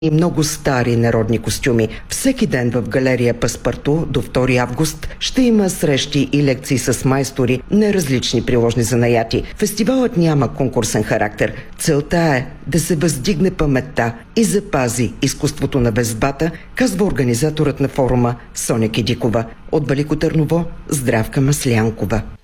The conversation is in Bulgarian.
и много стари народни костюми. Всеки ден в галерия Паспарту до 2 август ще има срещи и лекции с майстори на различни приложни занаяти. Фестивалът няма конкурсен характер. Целта е да се въздигне паметта и запази изкуството на везбата, казва организаторът на форума Соня Кидикова. От Велико Търново, Здравка Маслянкова.